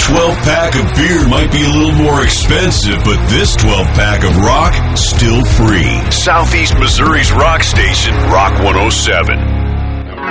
12-pack of beer might be a little more expensive, but this 12-pack of rock, still free. Southeast Missouri's rock station, Rock 107.